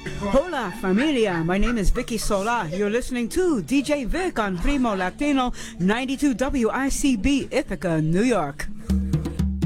Hola familia, my name is Vicky Sola. You're listening to DJ Vic on Primo Latino 92 WICB Ithaca, New York.